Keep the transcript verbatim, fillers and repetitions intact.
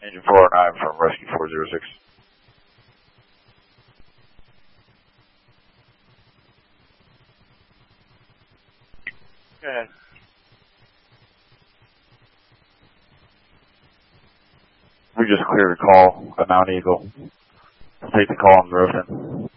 Engine four oh nine from Rescue four zero six. Go ahead. We just cleared a call at Mount Eagle. Take the call on the roofing.